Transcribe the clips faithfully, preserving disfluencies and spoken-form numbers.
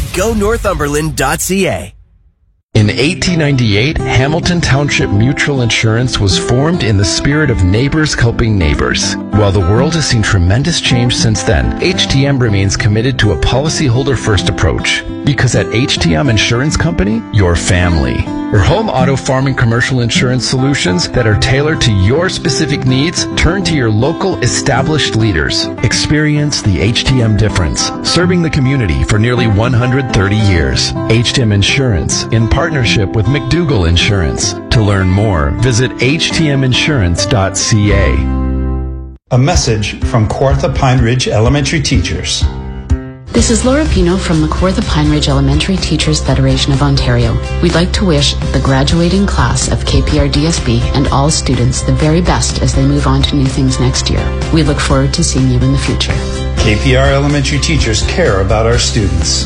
go northumberland dot c a. In eighteen ninety-eight, Hamilton Township Mutual Insurance was formed in the spirit of neighbors helping neighbors. While the world has seen tremendous change since then, H T M remains committed to a policyholder-first approach. Because at H T M Insurance Company, your family. For home, auto, farm, and commercial insurance solutions that are tailored to your specific needs, turn to your local established leaders. Experience the H T M difference, serving the community for nearly one hundred thirty years. H T M Insurance, in partnership with McDougall Insurance. To learn more, visit h t m insurance dot c a. A message from Kawartha Pine Ridge Elementary teachers. This is Laura Pino from the Kawartha Pine Ridge Elementary Teachers Federation of Ontario. We'd like to wish the graduating class of K P R D S B and all students the very best as they move on to new things next year. We look forward to seeing you in the future. K P R elementary teachers care about our students.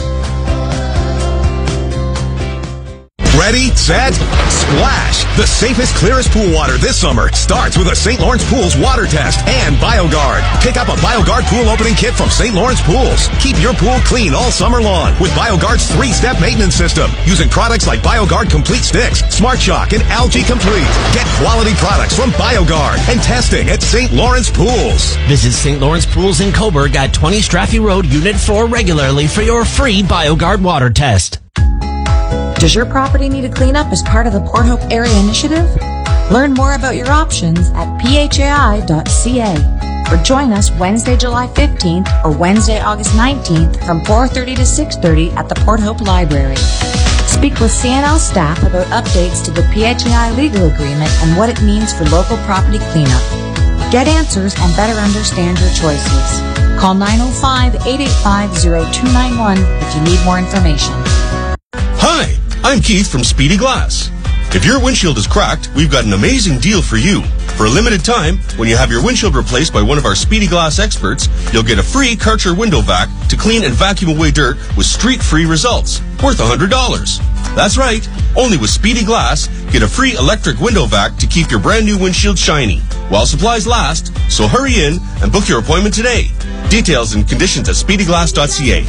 Ready, set, splash! The safest, clearest pool water this summer starts with a Saint Lawrence Pools water test and BioGuard. Pick up a BioGuard pool opening kit from Saint Lawrence Pools. Keep your pool clean all summer long with BioGuard's three-step maintenance system using products like BioGuard Complete Sticks, Smart Shock, and Algae Complete. Get quality products from BioGuard and testing at Saint Lawrence Pools. Visit Saint Lawrence Pools in Cobourg at twenty Straffy Road, Unit four regularly for your free BioGuard water test. Does your property need a cleanup as part of the Port Hope Area Initiative? Learn more about your options at p h a i dot c a or join us Wednesday, July fifteenth or Wednesday, August nineteenth from four thirty to six thirty at the Port Hope Library. Speak with C N L staff about updates to the P H A I legal agreement and what it means for local property cleanup. Get answers and better understand your choices. Call nine oh five, eight eight five, oh two nine one if you need more information. Hi, I'm Keith from Speedy Glass. If your windshield is cracked, we've got an amazing deal for you. For a limited time, when you have your windshield replaced by one of our Speedy Glass experts, you'll get a free Karcher window vac to clean and vacuum away dirt with streak-free results, worth one hundred dollars. That's right, only with Speedy Glass, get a free electric window vac to keep your brand new windshield shiny, while supplies last, so hurry in and book your appointment today. Details and conditions at speedy glass dot c a.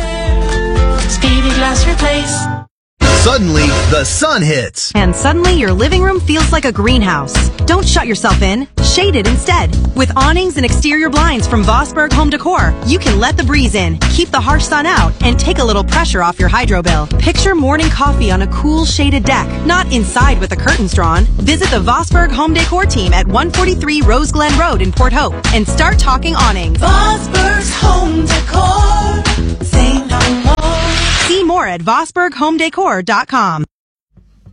Speedy Glass Replace. Suddenly, the sun hits. And suddenly, your living room feels like a greenhouse. Don't shut yourself in. Shade it instead. With awnings and exterior blinds from Vosburg Home Decor, you can let the breeze in, keep the harsh sun out, and take a little pressure off your hydro bill. Picture morning coffee on a cool, shaded deck, not inside with the curtains drawn. Visit the Vosburg Home Decor team at one forty-three Rose Glen Road in Port Hope and start talking awnings. Vosburg's Home Decor. Say no more. See more at vosburg home decor dot com.